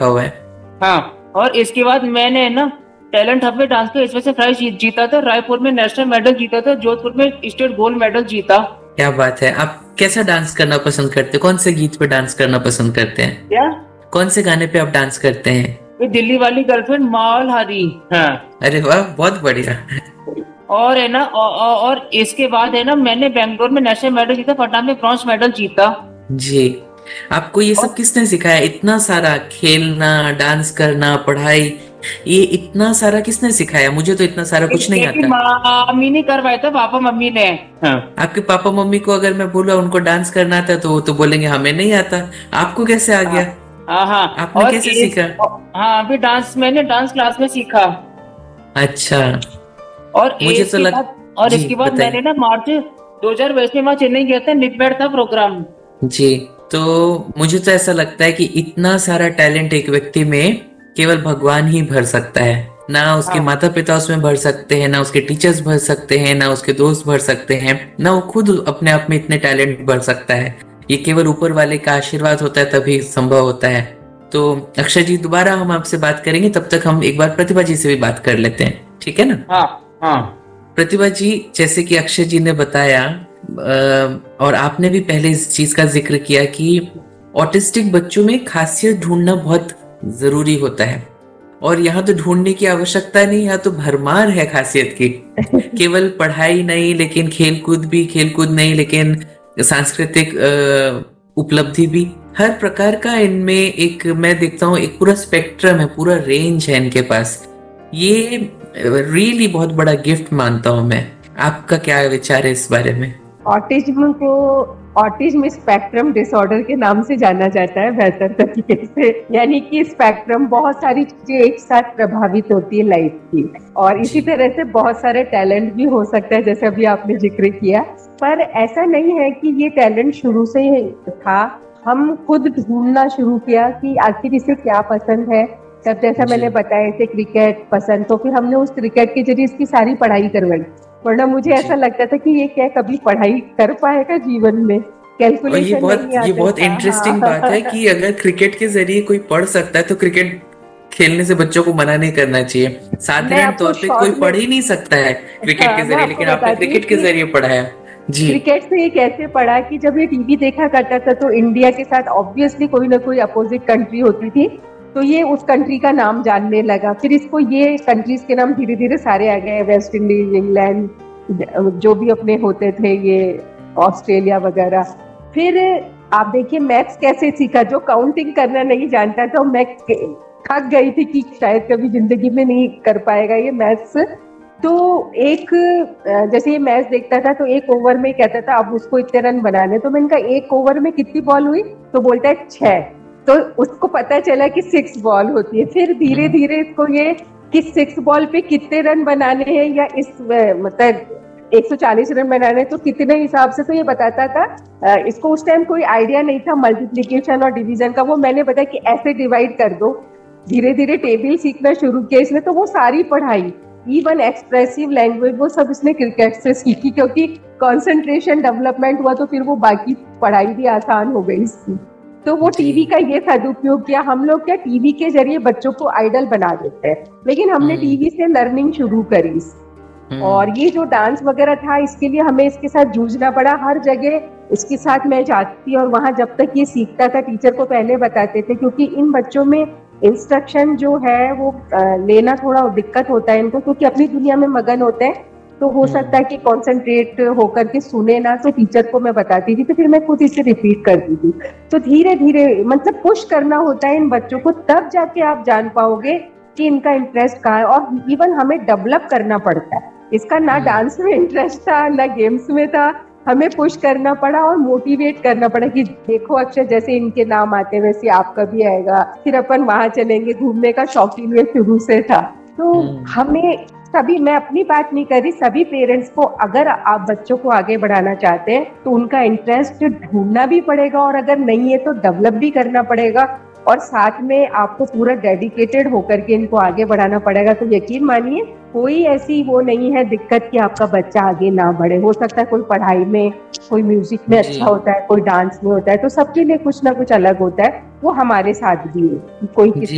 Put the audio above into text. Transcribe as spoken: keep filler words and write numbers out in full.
हुआ है। हाँ, और इसके बाद मैंने ना टैलेंट हब में डांस का इस वजह से प्राइज जीत, जीता था, रायपुर में नेशनल मेडल जीता था, जोधपुर में स्टेट गोल्ड मेडल जीता। क्या बात है। आप कैसा डांस करना पसंद करते हैं? कौन से गीत पे डांस करना पसंद करते हैं? क्या? कौन से गाने पे आप डांस करते हैं? ये दिल्ली वाली गर्लफ्रेंड माल हरी। हाँ। अरे वाह, बहुत बढ़िया। और है ना, और, और इसके बाद है ना, मैंने बेंगलोर में नेशनल मेडल जीता, पटना में ब्रॉन्ज मेडल जीता। जी। आपको ये सब और किसने सिखाया? इतना सारा खेलना, डांस करना, पढ़ाई, ये इतना सारा किसने सिखाया? मुझे तो इतना सारा कुछ नहीं मेरी आता। मम्मी ने करवाया था, पापा मम्मी ने। हाँ। आपके पापा मम्मी को अगर मैं बोला उनको डांस करना आता तो वो तो बोलेंगे हमें नहीं आता। आपको कैसे आ हाँ गया? हाँ हाँ। आपने और कैसे इस सीखा? हाँ, अभी डांस मैंने डांस क्लास में सीखा। अच्छा। और मुझे तो इसके लग बाद और जी इसके बाद मैंने बताइए। ना मार्च दो हज़ार बाईस में वहाँ चेन्नई गया था, निटवेट था प्रोग्राम। जी। तो मुझे तो ऐसा लगता है कि इतना सारा टैलेंट एक व्यक्ति में केवल भगवान ही भर सकता है। ना उसके हाँ माता पिता उसमें भर सकते हैं, ना उसके टीचर्स भर सकते हैं, ना उसके दोस्त भर सकते हैं, ना वो खुद अपने आप में इतने टैलेंट भर सकता है। ये केवल ऊपर वाले का आशीर्वाद होता है तभी संभव होता है। तो अक्षय जी, दोबारा हम आपसे बात करेंगे, तब तक हम एक बार प्रतिभा जी से भी बात कर लेते हैं, ठीक है ना? हाँ हाँ। प्रतिभा जी, जैसे कि अक्षय जी ने बताया अ, और आपने भी पहले इस चीज का जिक्र किया कि ऑटिस्टिक बच्चों में खासियत ढूंढना बहुत जरूरी होता है। और यहाँ तो ढूंढने की आवश्यकता नहीं, यहाँ तो भरमार है खासियत की। केवल पढ़ाई नहीं लेकिन खेलकूद भी, खेलकूद नहीं लेकिन सांस्कृतिक अ, उपलब्धि भी। हर प्रकार का इनमें एक मैं देखता हूँ, एक पूरा स्पेक्ट्रम है, पूरा रेंज है इनके पास। ये रियली बहुत बड़ा गिफ्ट मानता हूँ मैं। आपका क्या विचार है इस बारे में? ऑटिज्म को ऑटिज्म स्पेक्ट्रम डिसऑर्डर के नाम से जाना जाता है बेहतर तरीके से। यानी कि स्पेक्ट्रम बहुत सारी चीजें एक साथ प्रभावित होती है लाइफ की, और इसी तरह से बहुत सारे टैलेंट भी हो सकता है जैसे अभी आपने जिक्र किया। पर ऐसा नहीं है कि ये टैलेंट शुरू से ही था, हम खुद ढूंढना शुरू किया कि आखिर इसे क्या पसंद है। तब जैसा मैंने बताया इसे क्रिकेट पसंद, तो फिर हमने उस क्रिकेट के जरिए इसकी सारी पढ़ाई करवाई। वरना मुझे ऐसा लगता था कि ये क्या कभी पढ़ाई कर पाएगा जीवन में, और ये कैलकुलेशन बहुत नहीं ये आता बहुत था। इंटरेस्टिंग बात है हाँ। कि अगर क्रिकेट के जरिए कोई पढ़ सकता है तो क्रिकेट खेलने से बच्चों को मना नहीं करना चाहिए। मैं साधारण आपको तौर पे कोई शॉर्ट में पढ़ ही नहीं सकता है क्रिकेट के हाँ, मैं जरिए, आपको लेकिन आपने बताती हूँ क्रिकेट के कि जरिए पढ़ाया। जी। क्रिकेट से ये कैसे पढ़ा कि जब ये टीवी देखा करता था तो इंडिया के साथ ऑब्वियसली कोई ना कोई अपोजिट कंट्री होती थी, तो ये उस कंट्री का नाम जानने लगा। फिर इसको ये कंट्रीज के नाम धीरे धीरे सारे आ गए, वेस्ट इंडीज, इंग्लैंड, जो भी अपने होते थे, ये ऑस्ट्रेलिया वगैरह। फिर आप देखिए मैथ्स कैसे सीखा, जो काउंटिंग करना नहीं जानता था, मैं थक गई थी कि शायद कभी जिंदगी में नहीं कर पाएगा ये मैथ्स। तो एक जैसे ये मैच देखता था तो एक ओवर में कहता था अब उसको इतने रन बनाने, तो मैंने कहा एक ओवर में कितनी बॉल हुई, तो बोलता है छह। तो उसको पता चला कि सिक्स बॉल होती है। फिर धीरे धीरे इसको ये कि सिक्स बॉल पे कितने रन बनाने हैं, या इस मतलब एक सौ चालीस रन बनाने तो कितने हिसाब से, तो ये बताता था। इसको उस टाइम कोई आइडिया नहीं था मल्टीप्लिकेशन और डिवीजन का, वो मैंने बताया कि ऐसे डिवाइड कर दो। धीरे धीरे टेबल सीखना शुरू किया इसने, तो वो सारी पढ़ाई इवन एक्सप्रेसिव लैंग्वेज वो सब इसने क्रिकेट से सीखी, क्योंकि कंसंट्रेशन डेवलपमेंट हुआ तो फिर वो बाकी पढ़ाई भी आसान हो गई इसकी। तो वो टीवी का ये सदुपयोग किया। हम लोग क्या टीवी के जरिए बच्चों को आइडल बना देते हैं, लेकिन हमने टीवी से लर्निंग शुरू करी। और ये जो डांस वगैरह था इसके लिए हमें इसके साथ जूझना पड़ा, हर जगह इसके साथ मैं जाती और वहां जब तक ये सीखता था टीचर को पहले बताते थे, क्योंकि इन बच्चों में इंस्ट्रक्शन जो है वो लेना थोड़ा दिक्कत होता है इनको, क्योंकि अपनी दुनिया में मगन होते हैं। तो हो सकता है कि कंसंट्रेट होकर के सुने ना, तो टीचर को मैं बताती थी, तो फिर मैं खुद इसे रिपीट करती थी। तो धीरे धीरे मतलब पुश करना होता है इन बच्चों को, तब जाके आप जान पाओगे कि इनका इंटरेस्ट कहाँ है। और इवन हमें डेवलप करना पड़ता है इसका, ना डांस में इंटरेस्ट था ना गेम्स में था, हमें पुश करना पड़ा और मोटिवेट करना पड़ा कि देखो अक्षय जैसे इनके नाम आते हैं वैसे आपका भी आएगा, फिर अपन वहां चलेंगे। घूमने का शौकीन ये शुरू से था। तो हमें सभी, मैं अपनी बात नहीं कर रही, सभी पेरेंट्स को अगर आप बच्चों को आगे बढ़ाना चाहते हैं तो उनका इंटरेस्ट ढूंढना भी पड़ेगा, और अगर नहीं है तो डेवलप भी करना पड़ेगा, और साथ में आपको पूरा डेडिकेटेड होकर के इनको आगे बढ़ाना पड़ेगा। तो यकीन मानिए कोई ऐसी वो नहीं है दिक्कत कि आपका बच्चा आगे ना बढ़े। हो सकता है कोई पढ़ाई में, कोई म्यूजिक में अच्छा होता है, कोई डांस में होता है, तो सबके लिए कुछ ना कुछ अलग होता है। वो हमारे साथ भी है, कोई किसी